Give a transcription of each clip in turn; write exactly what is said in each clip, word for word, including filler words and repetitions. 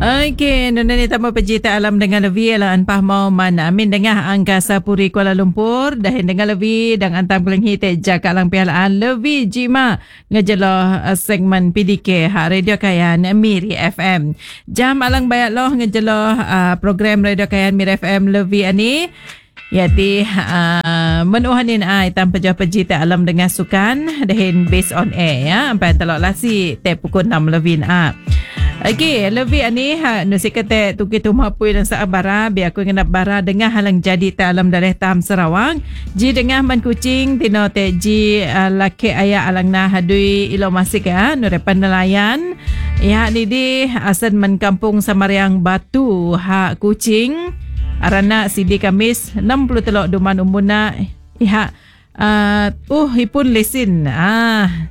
Okey, nuna ni tamu pejita alam dengan lebih alang anpah mau mana amin dengah angkasa puri Kuala Lumpur dahin dengan lebih dan antam keling hite jaka alang pialaan lebih jima ngejeloh uh, segmen P D K ha Radio Kayan Miri F M. Jam alang bayak loh ngejeloh uh, program Radio Kayan Miri F M lebih ani yati uh, menuhanin ai tam pejah pejita alam dengan sukan dahin based on air ya sampai telok lasi te pukul enam lebih ah. Okey, lebih ani ha nu sikate tuki tu mapui dan saabara bi aku ngenap bara dengah halang jadi ta alam dareh tam Sarawak. Ji dengah man kucing tino te ji uh, laki aya alang na hadui ilo masik ya nu repan nelayan. Ya ni di asan man kampung Samariang Batu ha kucing arana sidi Kamis enam puluh telok duman umbuna iha uh, uh hipun lesin ah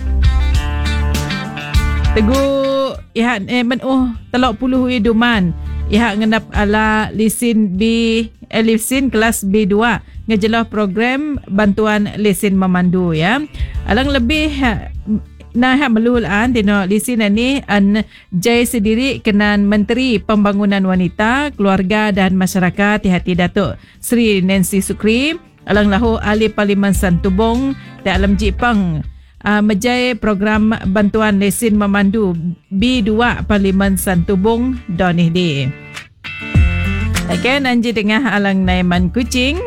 Tegu iha eh men oh telok puluh iduman iha ngendap ala lisin B eh, lisin kelas B dua ngejelah program bantuan lisin memandu ya alang lebih nah melulan tino lisin ni an jai sendiri kenan Menteri Pembangunan Wanita Keluarga dan Masyarakat hati Datuk Sri Nancy Sukri alang lahu ahli Parlimen Santubong dalam Jipang Uh, mejai program bantuan lesin memandu B dua Parlimen Santubong donih di. Okey, nanti tengah alang naiman kucing.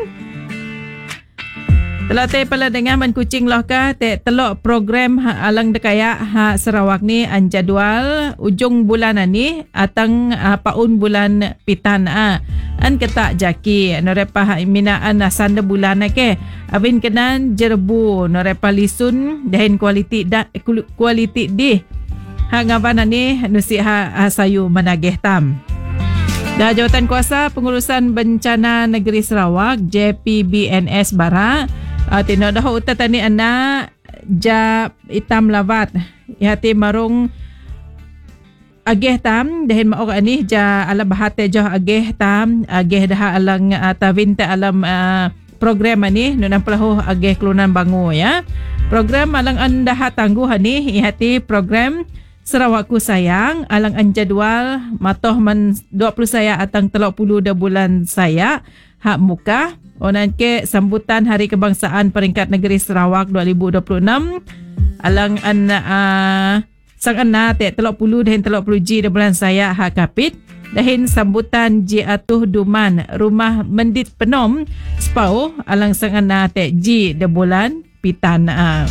Telok te pala dengar man kucing loh ka te telok program ha, alang dekaya ha Sarawak ni an jadual ujung bulan ni atang uh, paun bulan pitan a an ketak jaki norepa ha minaan sanda bulan ke abin kenan jerbu norepa lisun dahin kualiti da kualiti di ha ngaban ni nusi ha, ha sayu managih tam. Dah Jawatan Kuasa Pengurusan Bencana Negeri Sarawak J P B N S Bara uh, tino dah utat tani anak ja itam lavat ihati marung ageh tam dahin maok ani ja ala bahate joh ageh tam ageh dah alang uh, tawin ta alam uh, program ani nunang pelahu ageh kelunan bangu ya program alang anda tangguh ani ihati program Sarawakku sayang alang an jadual matoh man dua puluh saya atang telok puluh dah bulan saya hak muka onan ke sambutan Hari Kebangsaan Peringkat Negeri Sarawak dua ribu dua puluh enam alang an uh, sang ana te telok puluh dan telok puluh ji dah bulan saya hak kapit dahin sambutan ji atuh duman rumah mendit penom spau alang sang ana te ji dah bulan pitan uh.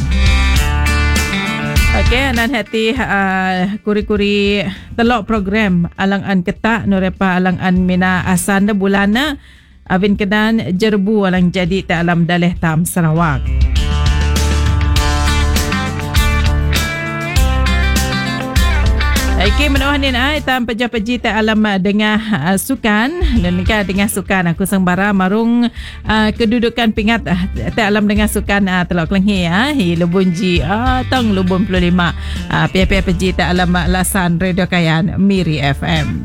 Okey, nan hati uh, kuri-kuri telok program alang an ketak nurepa alang an mina asan de bulana avin kedan jerbu alang jadi ta alam daleh tam Sarawak. Okey, menuhanin ai tam peja-peji ta alam dengah uh, sukan dan nika dengah sukan aku sangbara marung uh, kedudukan pingat uh, ta alam dengah sukan uh, telok kelenghi ah uh, hi lubunji ah uh, tang lubun puluh lima uh, pia-pia peji ta alam lasan Radio Kayan Miri F M.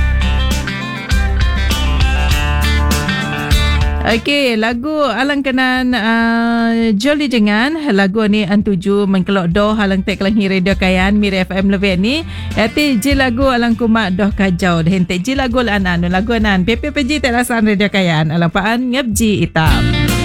Okey, lagu alang kenan uh, Jolly Jengan lagu ni antuju mengkelok doh alang tek kelenghi Radio Kayan Miri F M level ni ati ji lagu alang kumak doh kajau dah tek ji lagu anan lagu anan P P P G tek lasan Radio Kayan alang paan ngabji hitam.